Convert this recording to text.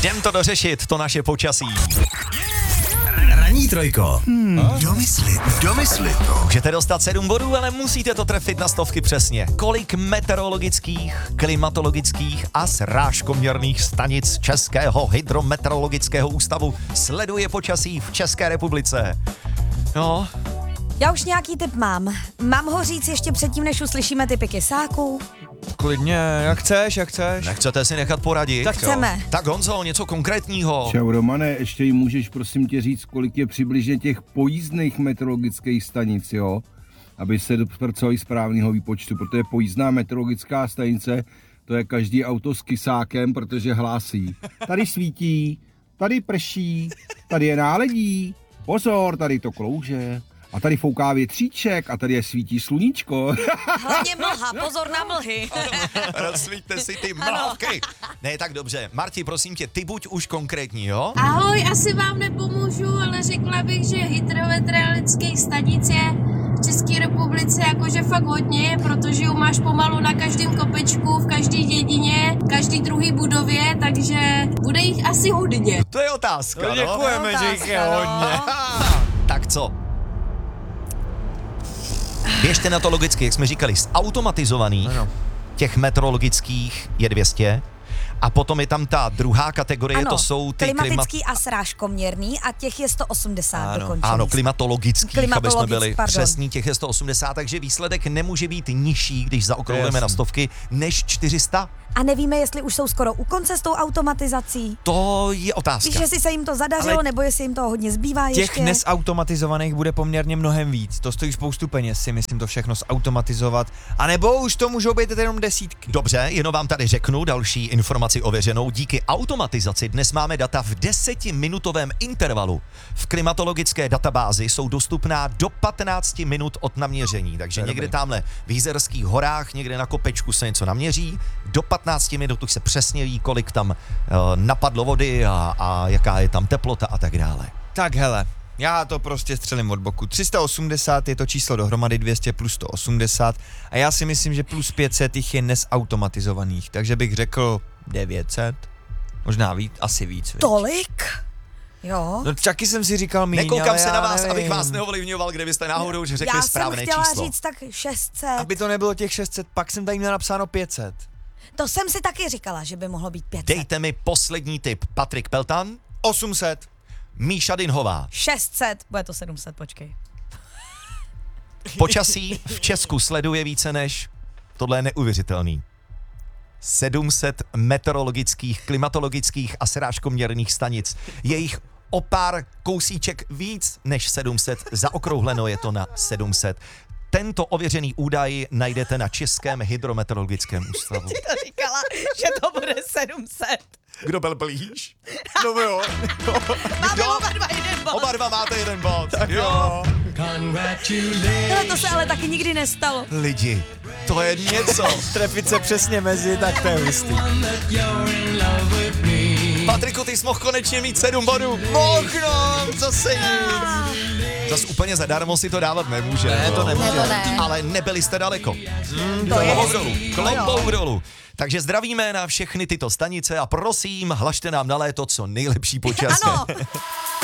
Jdem to dořešit, to naše počasí. Ranní trojko. Domysli to. Můžete dostat 7 bodů, ale musíte to trefit na stovky přesně. Kolik meteorologických, klimatologických a srážkoměrných stanic Českého hydrometeorologického ústavu sleduje počasí v České republice? No, Já už nějaký tip mám. Mám ho říct ještě předtím, než uslyšíme typy kysáků? Klidně, jak chceš. nechcete si nechat poradit? Tak chceme. Tak Honzo, něco konkrétního. Čau Romane, ještě jí můžeš prosím tě říct, kolik je přibližně těch pojízdných meteorologických stanic, jo? Aby se dopracovali správného výpočtu, protože pojízdná meteorologická stanice, to je každý auto s kysákem, protože hlásí. Tady svítí, tady prší, tady je náledí, pozor, tady to klouže. A tady fouká větříček a tady je svítí sluníčko. Hlavně mlha, pozor na mlhy. Rozsvíťte si ty mlhavky. Ne, tak dobře. Marti, prosím tě, ty buď už konkrétní, jo? Ahoj, asi vám nepomůžu, ale řekla bych, že hydrometeorologických stanic je v České republice jakože fakt hodně, protože ju máš pomalu na každém kopečku, v každé dědině, v každý druhý budově, takže bude jich asi hodně. To je otázka, no. Děkujeme, že jich je hodně. Tak co? Běžte na to logicky, jak jsme říkali, z automatizovaných těch meteorologických je 200 a potom je tam ta druhá kategorie, Ano, to jsou ty klimatický a srážkoměrný a těch je 180 dokončených. Ano, klimatologických, aby jsme byli pardon. přesní, těch je 180, takže výsledek nemůže být nižší, když zaokrouhlíme na stovky, než 400. A nevíme, jestli už jsou skoro u konce s tou automatizací. To je otázka. Víš, jestli se jim to zadařilo, Ale nebo jestli jim toho hodně zbývá Těch ještě. nesautomatizovaných bude poměrně mnohem víc. To stojí spoustu peněz, si myslím, to všechno zautomatizovat. A nebo už to můžou být jenom desítky. Dobře, jenom vám tady řeknu další informaci ověřenou. Díky automatizaci dnes máme data v 10-minutovém intervalu. V klimatologické databázi jsou dostupná do 15 minut od naměření, takže někde tamhle v Jizerských horách, někde na kopečku se něco naměří, do 15 minut už se přesně ví, kolik tam napadlo vody a jaká je tam teplota a tak dále. Tak hele, já to prostě střelím od boku. 380 je to číslo dohromady, 200 plus 180 a já si myslím, že plus 500 jich je nesautomatizovaných, takže bych řekl 900, možná víc, asi víc. Víc. Tolik? Jo. No taky jsem si říkal míň, Nekoukám ale se na já vás, nevím. abych vás neovlivňoval, kde byste náhodou že řekli Já správné jsem chtěla číslo. říct tak 600. Aby to nebylo těch 600, pak jsem tady měl napsáno 500. To jsem si taky říkala, že by mohlo být 500. Dejte mi poslední tip. Patrik Peltan, 800. Míša Dinhová. 600, bude to 700, počkej. Počasí v Česku sleduje více než, tohle je neuvěřitelný, 700 meteorologických, klimatologických a srážkoměrných stanic. Je jich o pár kousíček víc než 700, zaokrouhleno je to na 700. Tento ověřený údaj najdete na Českém hydrometeorologickém ústavu. To říkala, že to bude 700. Kdo byl blíž? No jo. Máme oba dva jeden bod. Oba dva máte jeden bod. Tak jo. Tohle to se ale taky nikdy nestalo. Lidi, to je něco. Trefit se přesně mezi, tak to je jistý. Patriku, ty jsi mohl konečně mít 7 bodů. Mohl, zase nic. Zas úplně zadarmo si to dávat nemůže. Ne, to nemůže. Ne, to ne. Ale nebyli jste daleko. To je Klobouk dolů, hezký. klobouk dolů. Takže zdravíme na všechny tyto stanice a prosím, hlašte nám na léto co nejlepší počasí. Ano.